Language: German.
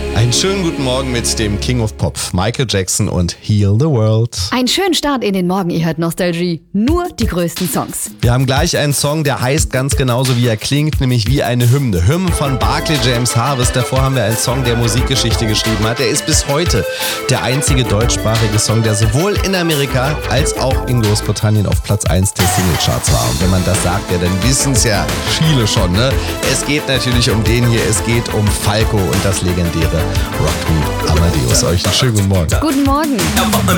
Einen schönen guten Morgen mit dem King of Pop, Michael Jackson und Heal the World. Einen schönen Start in den Morgen, ihr hört Nostalgie. Nur die größten Songs. Wir haben gleich einen Song, der heißt ganz genauso wie er klingt, nämlich wie eine Hymne. Hymne von Barclay James Harvest. Davor haben wir einen Song, der Musikgeschichte geschrieben hat. Er ist bis heute der einzige deutschsprachige Song, der sowohl in Amerika als auch in Großbritannien auf Platz 1 der Singlecharts war. Und wenn man das sagt, ja, dann wissen es ja viele schon, ne? Es geht natürlich um den hier, es geht um Falco und das legendäre Rock Me Amadeus. Euch einen schönen guten Morgen. Guten Morgen.